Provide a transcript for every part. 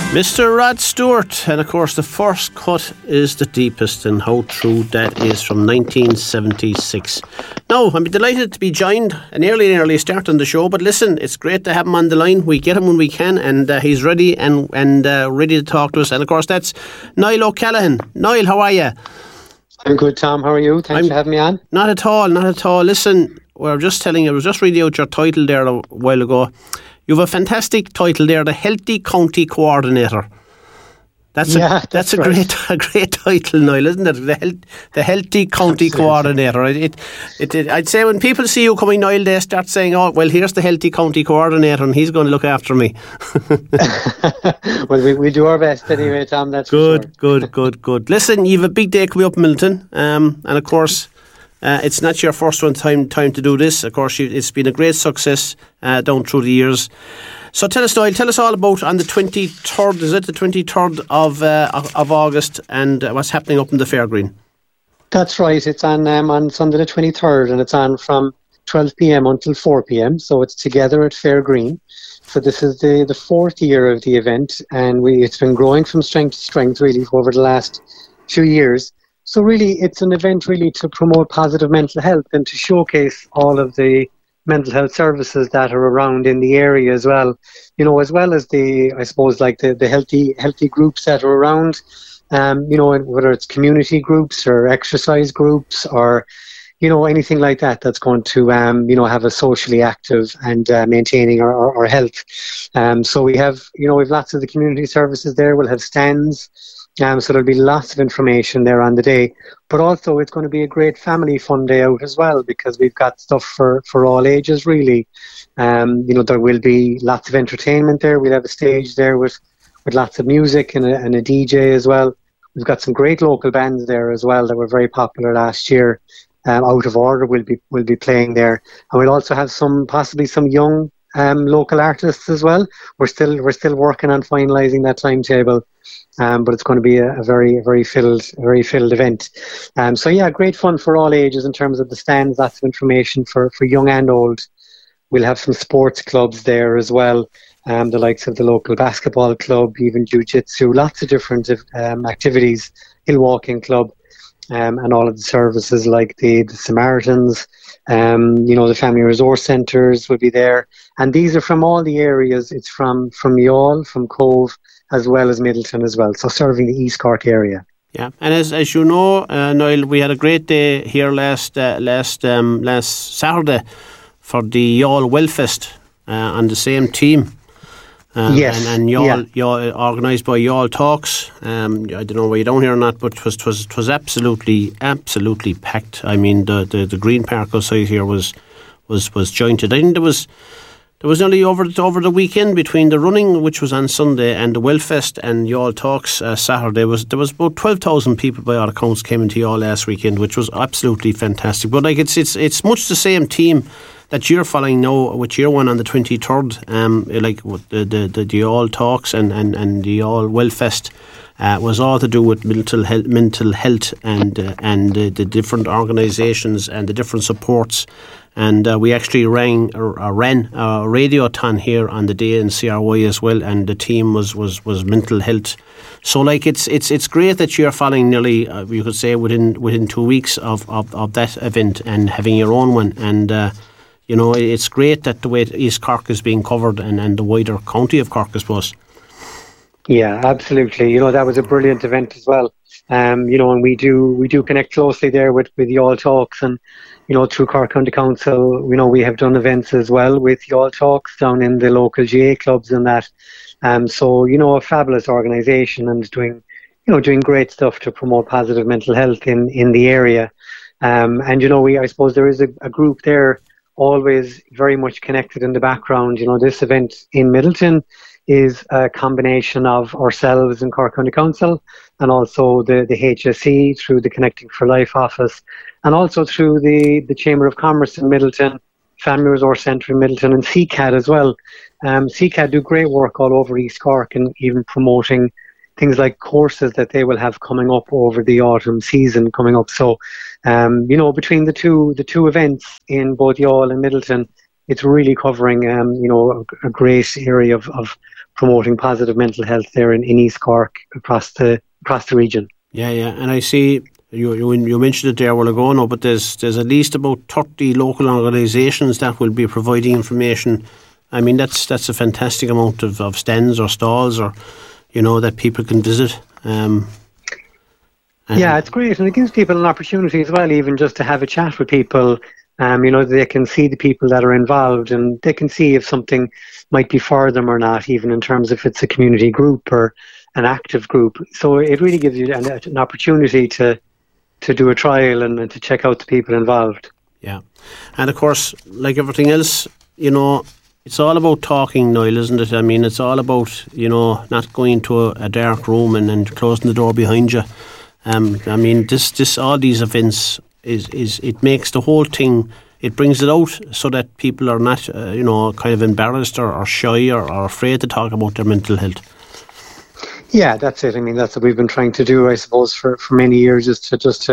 Mr. Rod Stewart, and of course the first cut is the deepest, and how true that is, from 1976. Now, I'm delighted to be joined an early start on the show, but listen, it's great to have him on the line. We get him when we can, and he's ready and ready to talk to us. And of course that's Niall O'Callaghan. Niall, how are you? I'm good, Tom. How are you? Thanks for having me on. Not at all. Listen, I was just reading out your title there a while ago. You have a fantastic title there, the Healthy County Coordinator. That's right. a great title, Niall, isn't it? The Healthy County Absolutely. Coordinator. I'd say when people see you coming, Niall, they start saying, "Oh, well, here's the Healthy County Coordinator, and he's going to look after me." Well, we do our best anyway, Tom. That's good. Listen, you have a big day coming up in Midleton, and of course, it's not your first time to do this. Of course, it's been a great success down through the years. So tell us, Niall, all about on the 23rd, is it the 23rd of August, and what's happening up in the Fairgreen? That's right. It's on Sunday the 23rd, and it's on from 12 p.m. until 4 p.m. So it's together at Fairgreen. So this is the fourth year of the event, and it's been growing from strength to strength really over the last few years. So really, it's an event really to promote positive mental health and to showcase all of the mental health services that are around in the area as well. You know, as well as the healthy groups that are around. You know, whether it's community groups or exercise groups or, you know, anything like that that's going to have a socially active and maintaining our health. So we have lots of the community services there. We'll have stands. So there'll be lots of information there on the day, but also it's going to be a great family fun day out as well, because we've got stuff for all ages really. There will be lots of entertainment there. We'll have a stage there with lots of music and a DJ as well. We've got some great local bands there as well that were very popular last year. Out of Order will be playing there, and we'll also have possibly some young local artists as well. We're still working on finalising that timetable, but it's going to be a very filled event. So yeah, great fun for all ages in terms of the stands. Lots of information for young and old. We'll have some sports clubs there as well, the likes of the local basketball club, even jiu-jitsu, lots of different activities, hill walking club, and all of the services like the Samaritans. The family resource centres will be there, and these are from all the areas. It's from Youghal, from Cove, as well as Midleton as well, so serving the East Cork area. Yeah, and as you know, Niall, we had a great day here last Saturday for the Youghal Wellfest on the same team. Yes, and Youghal organised by Youghal Talks. I don't know why you don't hear or not, but it was absolutely packed. I mean, the Green Park outside here was jointed. I think there was only over the weekend between the running, which was on Sunday, and the Wellfest and Youghal Talks Saturday. There was about 12,000 people by all accounts came into Youghal last weekend, which was absolutely fantastic. But like it's much the same team that you're following now with your one on the 23rd, like with the Youghal Talks and the Youghal Wellfest, was all to do with mental health and the different organisations and the different supports. And we actually ran a radiothon here on the day in CRY as well, and the theme was mental health. So like it's great that you're following nearly you could say within 2 weeks of that event and having your own one. And it's great that the way East Cork is being covered and the wider county of Cork, I suppose. Yeah, absolutely. That was a brilliant event as well. And we do connect closely there with Youghal Talks, and through Cork County Council, we have done events as well with Youghal Talks down in the local GA clubs and that. So a fabulous organisation and doing great stuff to promote positive mental health in the area. And I suppose there is a group there always very much connected in the background. This event in Midleton is a combination of ourselves in Cork County Council and also the HSE through the Connecting for Life office, and also through the Chamber of Commerce in Midleton, Family Resource Centre in Midleton, and CCAD as well. CCAD do great work all over East Cork and even promoting things like courses that they will have coming up over the autumn season coming up. So, between the two events in both Youghal and Midleton, it's really covering, a great area of promoting positive mental health there in East Cork across the region. Yeah, and I see you mentioned it there a while ago now, but there's at least about 30 local organisations that will be providing information. I mean, that's a fantastic amount of stands or stalls or, that people can visit. Yeah, it's great, and it gives people an opportunity as well, even just to have a chat with people. They can see the people that are involved, and they can see if something might be for them or not, even in terms of if it's a community group or an active group. So it really gives you an opportunity to do a trial and to check out the people involved. Yeah, and of course, like everything else, it's all about talking, Niall, isn't it? I mean, it's all about, not going into a dark room and closing the door behind you. I mean, this all these events is it makes the whole thing. It brings it out so that people are not, kind of embarrassed or shy or afraid to talk about their mental health. Yeah, that's it. I mean, that's what we've been trying to do, I suppose, for many years, is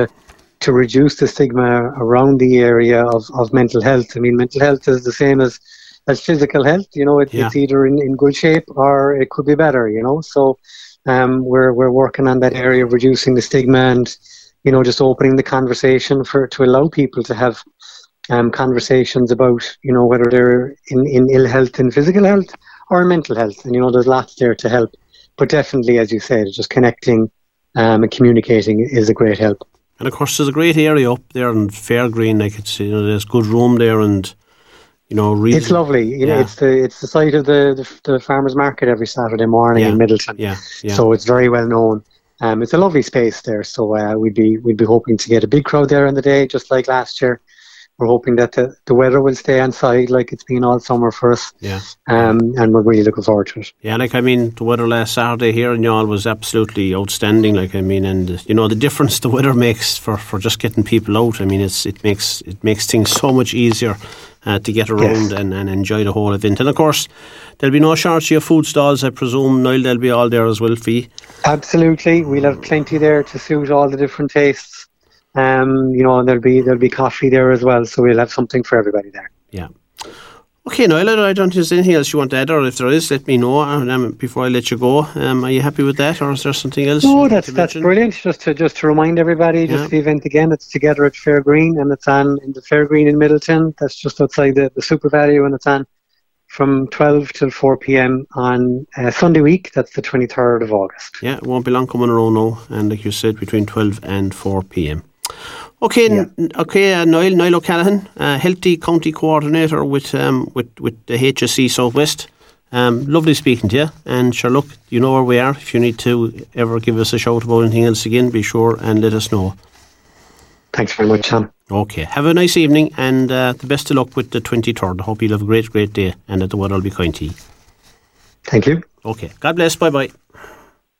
to reduce the stigma around the area of mental health. I mean, mental health is the same as physical health. It's either in good shape or it could be better. So we're working on that area of reducing the stigma and just opening the conversation to allow people to have conversations about whether they're in ill health in physical health or mental health. And there's lots there to help. But definitely, as you said, just connecting and communicating is a great help. And of course, there's a great area up there in Fairgreen. Like it's, there's good room there, and really, it's lovely. It's the site of the farmers market every Saturday morning in Middleton. Yeah. So it's very well known. It's a lovely space there. So we'd be hoping to get a big crowd there on the day, just like last year. We're hoping that the weather will stay on side like it's been all summer for us. Yeah. And we're really looking forward to it. Yeah, the weather last Saturday here in Youghal was absolutely outstanding. And the difference the weather makes for just getting people out. I mean, it makes things so much easier to get around and enjoy the whole event. And of course, there'll be no shortage of food stalls, I presume, Niall. They'll be all there as well for you. Absolutely. We'll have plenty there to suit all the different tastes. And there'll be coffee there as well, so we'll have something for everybody there. Yeah. Okay, Niall, I don't think there's anything else you want to add, or if there is, let me know before I let you go. Are you happy with that, or is there something else? No, that's brilliant. Just to remind everybody, the event again, it's Together at Fairgreen, and it's on in the Fairgreen in Middleton. That's just outside the Super Value, and it's on from 12 till 4 p.m. on Sunday week. That's the 23rd of August. Yeah, it won't be long coming around now, and like you said, between 12 and 4 p.m. Okay, Niall O'Callaghan, Healthy County Coordinator with the HSE Southwest. Lovely speaking to you, and sure, look, you know where we are. If you need to ever give us a shout about anything else again, be sure and let us know. Thanks very much, Tom. Okay, have a nice evening, and the best of luck with the 23rd. I hope you'll have a great day, and that the weather will be kind to you. Thank you. Okay, God bless, bye-bye.